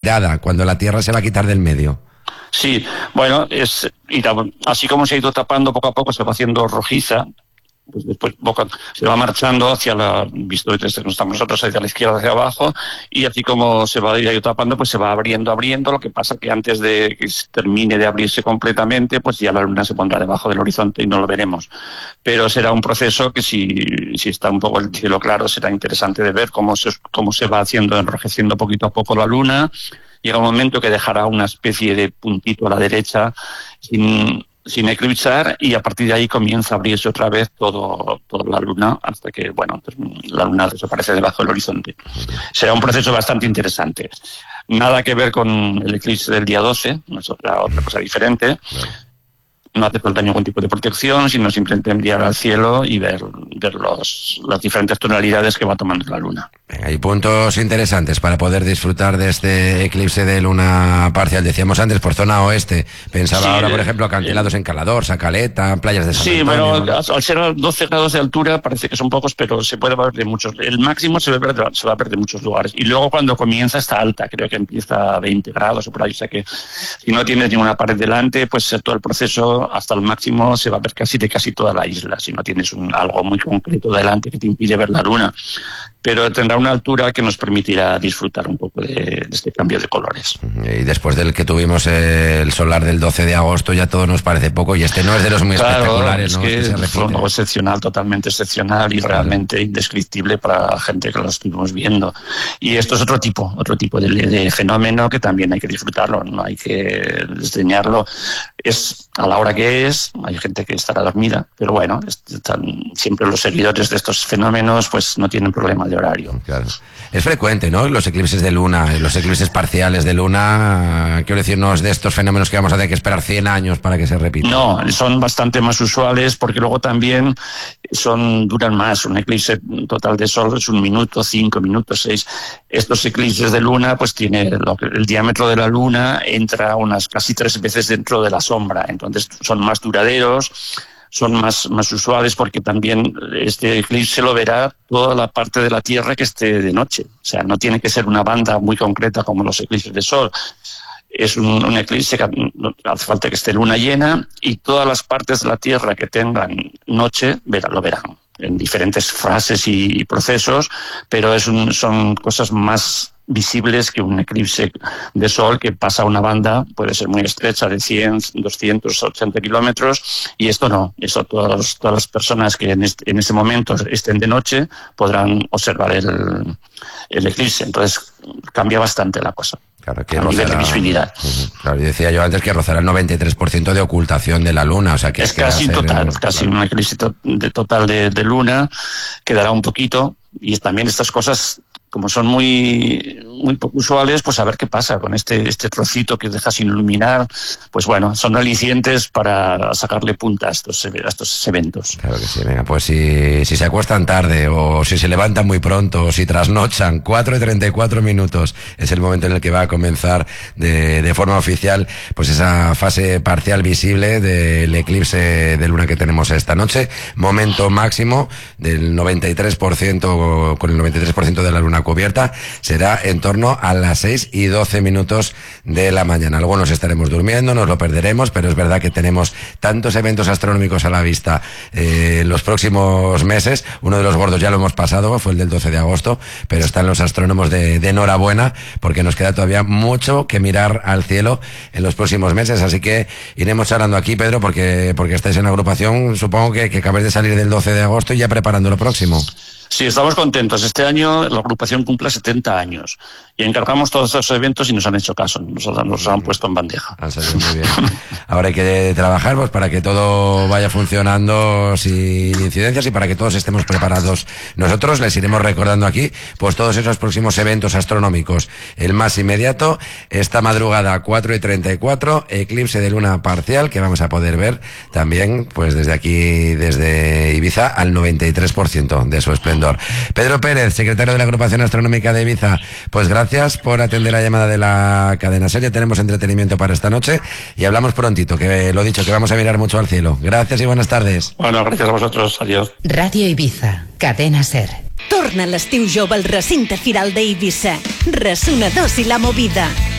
girada, cuando la Tierra se va a quitar del medio. Sí, bueno, así como se ha ido tapando poco a poco, se va haciendo rojiza. Pues después se va marchando visto desde donde estamos nosotros, hacia la izquierda, hacia abajo, y así como se va a ir tapando, pues se va abriendo. Lo que pasa que antes de que termine de abrirse completamente, pues ya la luna se pondrá debajo del horizonte y no lo veremos. Pero será un proceso que si está un poco el cielo claro, será interesante de ver cómo se va enrojeciendo poquito a poco la luna. Llega un momento que dejará una especie de puntito a la derecha sin eclipsar, y a partir de ahí comienza a abrirse otra vez toda la luna hasta que, la luna desaparece debajo del horizonte. Será un proceso bastante interesante. Nada que ver con el eclipse del día 12, no es otra cosa diferente. No hace falta ningún tipo de protección, sino simplemente mirar al cielo y ver las diferentes tonalidades que va tomando la luna. Hay puntos interesantes para poder disfrutar de este eclipse de luna parcial. Decíamos antes, por zona oeste. Pensaba ahora, por ejemplo, acantilados en Calador, Sacaleta, playas de San Antonio. Sí, bueno, al ser a 12 grados de altura parece que son pocos, pero se puede ver de muchos. El máximo se va a ver de muchos lugares. Y luego cuando comienza está alta, creo que empieza a 20 grados o por ahí. O sea que si no tienes ninguna pared delante, pues todo el proceso hasta el máximo se va a ver de casi toda la isla, si no tienes algo muy concreto delante que te impide ver la luna. Pero tendrá una altura que nos permitirá disfrutar un poco de este cambio de colores. Y después del que tuvimos el solar del 12 de agosto ya todo nos parece poco, y este no es de los muy espectaculares, ¿no? Es que fue algo excepcional, totalmente excepcional y realmente indescriptible para la gente que lo estuvimos viendo. Y esto es otro tipo de fenómeno que también hay que disfrutarlo, no hay que desdeñarlo. Es a la hora que es, hay gente que estará dormida, pero bueno, siempre los seguidores de estos fenómenos pues no tienen problema de horario. Claro. Es frecuente, ¿no? Los eclipses de luna, los eclipses parciales de luna, quiero decir, no es de estos fenómenos que vamos a tener que esperar 100 años para que se repitan. No, son bastante más usuales porque luego también duran más. Un eclipse total de sol es 1 minuto, 5 minutos, 6. Estos eclipses de luna pues tiene el diámetro de la luna entra unas casi 3 veces dentro de la sombra, entonces son más duraderos, son más usuales porque también este eclipse lo verá toda la parte de la Tierra que esté de noche. O sea, no tiene que ser una banda muy concreta como los eclipses de sol. Es un eclipse que hace falta que esté luna llena y todas las partes de la Tierra que tengan noche lo verán en diferentes fases y procesos, pero son cosas más visibles que un eclipse de sol que pasa una banda, puede ser muy estrecha, de 100, 280 kilómetros, y esto no. Eso todas las personas que en ese momento estén de noche podrán observar el eclipse. Entonces cambia bastante la cosa. Claro, que a nivel de visibilidad. Claro, y decía yo antes que rozará el 93% de ocultación de la luna, o sea que es casi total, casi un eclipse total de luna, quedará un poquito, y también estas cosas, como son muy poco usuales, pues a ver qué pasa con este trocito que deja sin iluminar. Pues bueno, son alicientes para sacarle punta a estos eventos. Claro que sí, venga, pues si se acuestan tarde o si se levantan muy pronto o si trasnochan, 4:34 es el momento en el que va a comenzar de forma oficial pues esa fase parcial visible del eclipse de luna que tenemos esta noche. Momento máximo del 93%, con el 93% de la luna cubierta, será en torno a las 6:12 de la mañana. Luego nos estaremos durmiendo, nos lo perderemos, pero es verdad que tenemos tantos eventos astronómicos a la vista los próximos meses. Uno de los gordos ya lo hemos pasado, fue el del 12 de agosto, pero están los astrónomos de enhorabuena, porque nos queda todavía mucho que mirar al cielo en los próximos meses, así que iremos hablando aquí, Pedro, porque estáis en la agrupación, supongo que acabáis de salir del 12 de agosto y ya preparando lo próximo. Sí, estamos contentos. Este año la agrupación cumple 70 años y encargamos todos esos eventos y nos han hecho caso, nos han puesto en bandeja. Han salido muy bien. Ahora hay que trabajar pues para que todo vaya funcionando sin incidencias y para que todos estemos preparados. Nosotros les iremos recordando aquí pues todos esos próximos eventos astronómicos. El más inmediato, esta madrugada 4:34, eclipse de luna parcial que vamos a poder ver también pues desde aquí, desde Ibiza, al 93% de su esplendor. Pedro Pérez, secretario de la Agrupación Astronómica de Ibiza, pues gracias por atender la llamada de la cadena SER. Tenemos entretenimiento para esta noche y hablamos prontito, que lo dicho, que vamos a mirar mucho al cielo. Gracias y buenas tardes. Bueno, gracias a vosotros, adiós. Radio Ibiza, cadena SER. Torna l'estiu jove al recinte firal d'Eivissa. Ressonadors i la Movida.